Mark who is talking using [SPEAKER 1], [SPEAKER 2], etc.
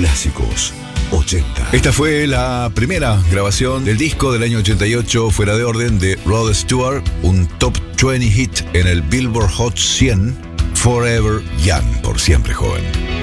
[SPEAKER 1] Clásicos 80. Esta fue la primera grabación del disco del año 88, Fuera de Orden, de Rod Stewart, un top 20 hit en el Billboard Hot 100, Forever Young, por siempre joven.